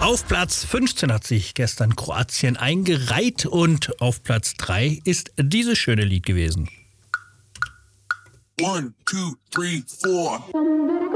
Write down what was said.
Auf Platz 15 hat sich gestern Kroatien eingereiht und auf Platz 3 ist dieses schöne Lied gewesen. 1, 2, 3, 4.